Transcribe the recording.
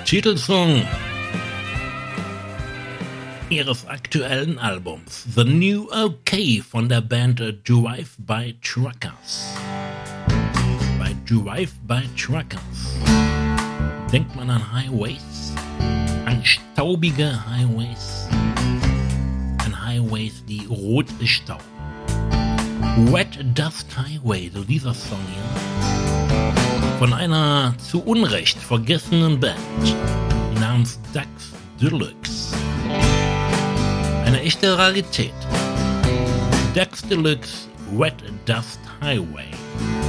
Titelsong ihres aktuellen Albums The New OK von der Band Drive by Truckers. Bei Drive by Truckers denkt man an Highways, an staubige Highways, an Highways, die rot bestauben. Wet Dust Highway, so dieser Song hier, von einer zu Unrecht vergessenen Band namens Ducks Deluxe. Eine echte Rarität. Ducks Deluxe, Wet Dust Highway.